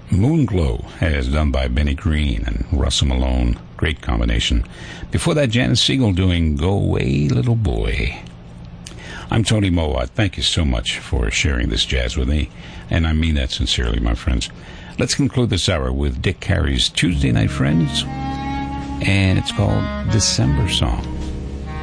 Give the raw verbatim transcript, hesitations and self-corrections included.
Moonglow, as done by Benny Green and Russell Malone. Great combination. Before that, Janice Siegel doing Go Away, Little Boy. I'm Tony Mowat. Thank you so much for sharing this jazz with me, and I mean that sincerely, my friends. Let's conclude this hour with Dick Carey's Tuesday Night Friends, and it's called December Song.